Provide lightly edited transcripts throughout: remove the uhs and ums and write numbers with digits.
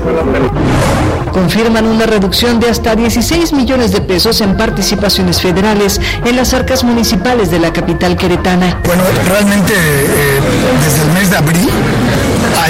Confirman una reducción de hasta 16 millones de pesos en participaciones federales en las arcas municipales de la capital queretana. Bueno, realmente desde el mes de abril hay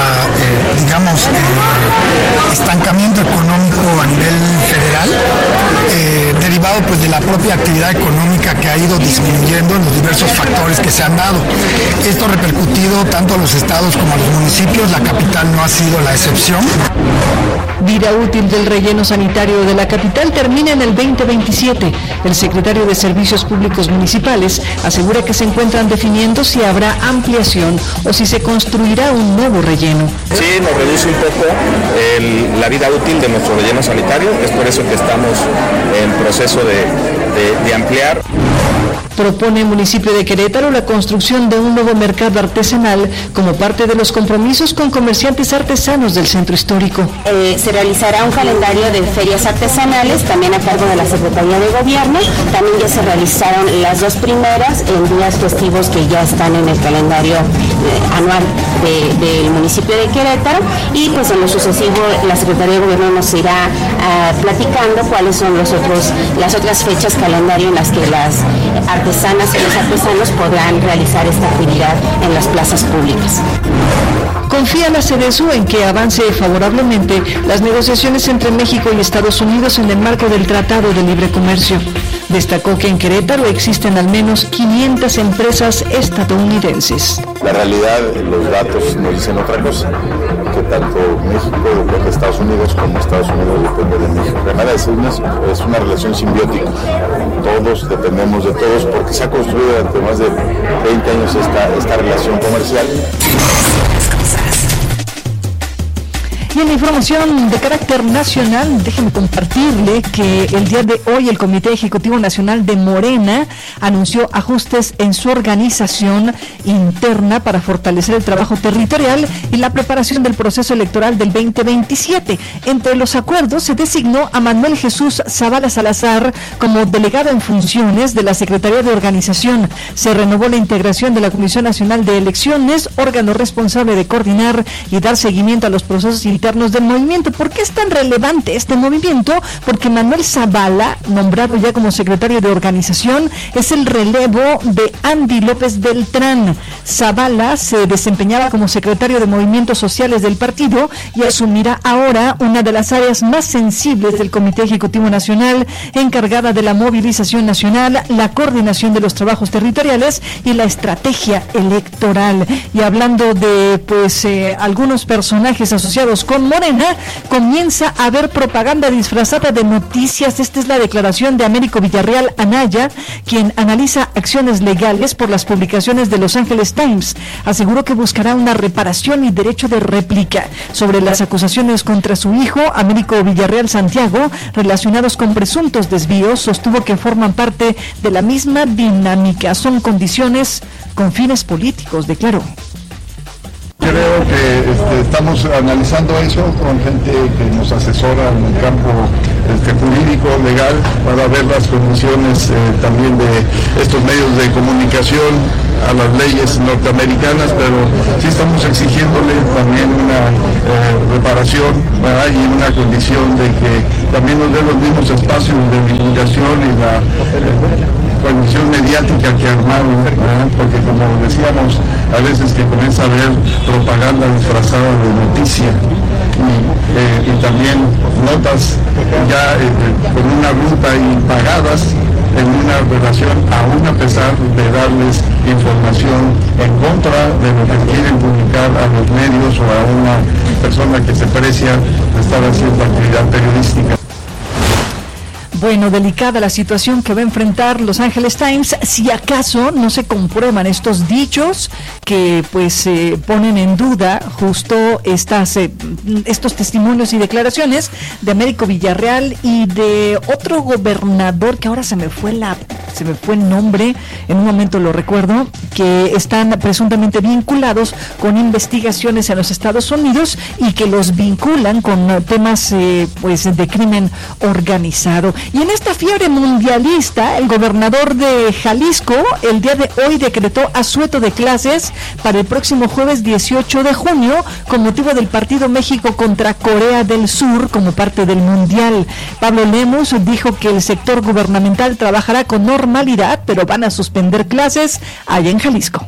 estancamiento económico a nivel federal, derivado pues de la propia actividad económica que ha ido disminuyendo en los diversos factores que se han dado. Esto ha repercutido tanto a los estados como a los municipios, la capital no ha sido la excepción. Vida útil del relleno sanitario de la capital termina en el 2027. El secretario de Servicios Públicos Municipales asegura que se encuentran definiendo si habrá ampliación o si se construirá un nuevo relleno. Sí, nos reduce un poco la vida útil de nuestro relleno sanitario, es por eso que estamos en proceso de ampliar. Propone el municipio de Querétaro la construcción de un nuevo mercado artesanal como parte de los compromisos con comerciantes artesanos del centro histórico. Se realizará un calendario de ferias artesanales, también a cargo de la Secretaría de Gobierno. También ya se realizaron las dos primeras en días festivos que ya están en el calendario anual del municipio de Querétaro, y pues en lo sucesivo la Secretaría de Gobierno nos irá platicando cuáles son las otras fechas calendario en las que las artesanas y los artesanos podrán realizar esta actividad en las plazas públicas. Confía la CEDESU en que avance favorablemente las negociaciones entre México y Estados Unidos en el marco del Tratado de Libre Comercio. Destacó que en Querétaro existen al menos 500 empresas estadounidenses. La realidad, los datos nos dicen otra cosa, que tanto México depende de Estados Unidos como Estados Unidos depende de México. Es una relación simbiótica. Todos dependemos de todos porque se ha construido durante más de 20 años esta relación comercial. Y en la información de carácter nacional, déjenme compartirle que el día de hoy el Comité Ejecutivo Nacional de Morena anunció ajustes en su organización interna para fortalecer el trabajo territorial y la preparación del proceso electoral del 2027. Entre los acuerdos se designó a Manuel Jesús Zavala Salazar como delegado en funciones de la Secretaría de Organización. Se renovó la integración de la Comisión Nacional de Elecciones, órgano responsable de coordinar y dar seguimiento a los procesos internos del movimiento. ¿Por qué es tan relevante este movimiento? Porque Manuel Zavala, nombrado ya como secretario de organización, es el relevo de Andy López Beltrán. Zavala se desempeñaba como secretario de Movimientos Sociales del partido y asumirá ahora una de las áreas más sensibles del Comité Ejecutivo Nacional, encargada de la movilización nacional, la coordinación de los trabajos territoriales y la estrategia electoral. Y hablando de algunos personajes asociados con Morena, comienza a haber propaganda disfrazada de noticias. Esta es la declaración de Américo Villarreal Anaya, quien analiza acciones legales por las publicaciones de Los Angeles Times. Aseguró que buscará una reparación y derecho de réplica sobre las acusaciones contra su hijo, Américo Villarreal Santiago, relacionados con presuntos desvíos. Sostuvo que forman parte de la misma dinámica. Son condiciones con fines políticos, declaró. Creo que estamos analizando eso con gente que nos asesora en el campo jurídico, legal, para ver las condiciones también de estos medios de comunicación a las leyes norteamericanas, pero sí estamos exigiéndole también una reparación y una condición de que también nos dé los mismos espacios de divulgación y la condición mediática que armaron, porque como decíamos, a veces que comienza a haber propaganda disfrazada de noticia y también notas ya con una ruta y pagadas en una relación, aún a pesar de darles información en contra de lo que quieren comunicar a los medios o a una persona que se precia de estar haciendo actividad periodística. Bueno, delicada la situación que va a enfrentar Los Angeles Times si acaso no se comprueban estos dichos que ponen en duda justo estos testimonios y declaraciones de Américo Villarreal y de otro gobernador que ahora se me fue el nombre, en un momento lo recuerdo, que están presuntamente vinculados con investigaciones en los Estados Unidos y que los vinculan con temas de crimen organizado. Y en esta fiebre mundialista, el gobernador de Jalisco el día de hoy decretó asueto de clases para el próximo jueves 18 de junio con motivo del partido México contra Corea del Sur como parte del Mundial. Pablo Lemus dijo que el sector gubernamental trabajará con normalidad, pero van a suspender clases allá en Jalisco.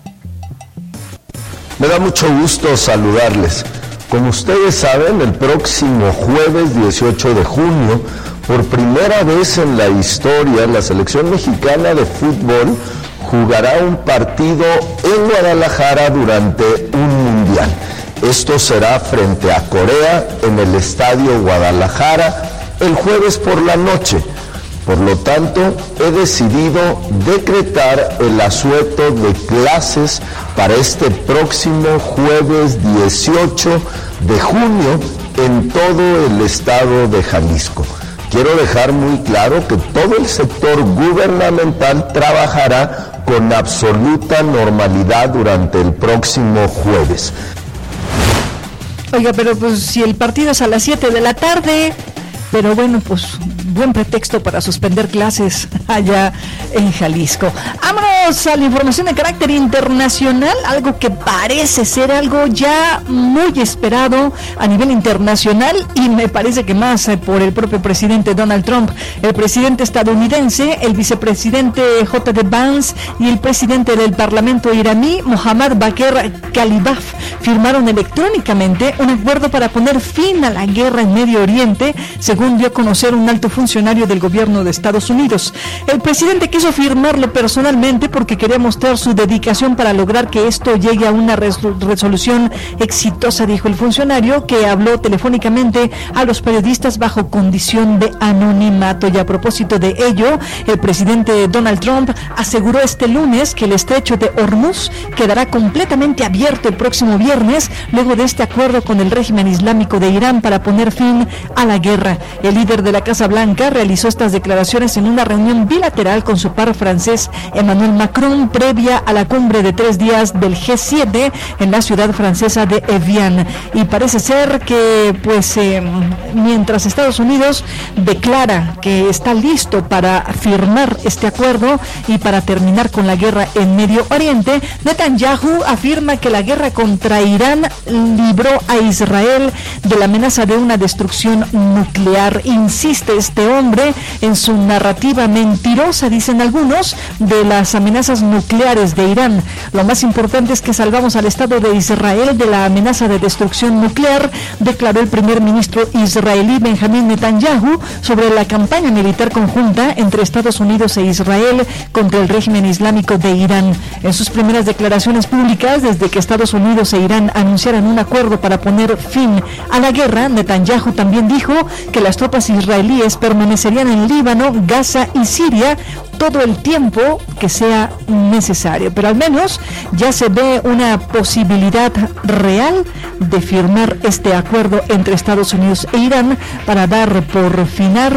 Me da mucho gusto saludarles. Como ustedes saben, el próximo jueves 18 de junio, por primera vez en la historia, la selección mexicana de fútbol jugará un partido en Guadalajara durante un mundial. Esto será frente a Corea en el Estadio Guadalajara el jueves por la noche. Por lo tanto, he decidido decretar el asueto de clases para este próximo jueves 18 de junio en todo el estado de Jalisco. Quiero dejar muy claro que todo el sector gubernamental trabajará con absoluta normalidad durante el próximo jueves. Oiga, pero pues si el partido es a las 7 de la tarde, pero bueno, pues buen pretexto para suspender clases allá en Jalisco. Vámonos a la información de carácter internacional, algo que parece ser algo ya muy esperado a nivel internacional y me parece que más por el propio presidente Donald Trump. El presidente estadounidense, el vicepresidente J.D. Vance y el presidente del parlamento iraní, Mohammad Bagher Ghalibaf, firmaron electrónicamente un acuerdo para poner fin a la guerra en Medio Oriente, según dio a conocer un alto funcionario del gobierno de Estados Unidos. El presidente quiso firmarlo personalmente porque quería mostrar su dedicación para lograr que esto llegue a una resolución exitosa, dijo el funcionario, que habló telefónicamente a los periodistas bajo condición de anonimato. Y a propósito de ello, el presidente Donald Trump aseguró este lunes que el estrecho de Hormuz quedará completamente abierto el próximo viernes, luego de este acuerdo con el régimen islámico de Irán para poner fin a la guerra. El líder de la Casa Blanca realizó estas declaraciones en una reunión bilateral con su par francés Emmanuel Macron previa a la cumbre de 3 días del G7 en la ciudad francesa de Evian. Y parece ser que mientras Estados Unidos declara que está listo para firmar este acuerdo y para terminar con la guerra en Medio Oriente, Netanyahu afirma que la guerra contra Irán libró a Israel de la amenaza de una destrucción nuclear. Insiste este hombre en su narrativa mentirosa, dicen algunos, de las amenazas nucleares de Irán. Lo más importante es que salvamos al Estado de Israel de la amenaza de destrucción nuclear, declaró el primer ministro israelí Benjamín Netanyahu sobre la campaña militar conjunta entre Estados Unidos e Israel contra el régimen islámico de Irán. En sus primeras declaraciones públicas, desde que Estados Unidos e Irán anunciaran un acuerdo para poner fin a la guerra, Netanyahu también dijo que las tropas israelíes permanecerían en Líbano, Gaza y Siria todo el tiempo que sea necesario. Pero al menos ya se ve una posibilidad real de firmar este acuerdo entre Estados Unidos e Irán para dar por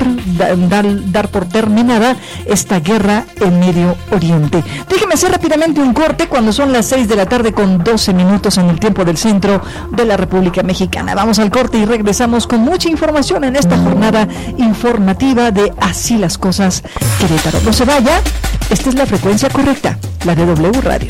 terminada esta guerra en Medio Oriente. Déjeme hacer rápidamente un corte cuando son las 6 de la tarde con 12 minutos en el tiempo del centro de la República Mexicana. Vamos al corte y regresamos con mucha información en esta jornada informativa de Así las Cosas Querétaro. No se vaya, esta es la frecuencia correcta, la de W Radio.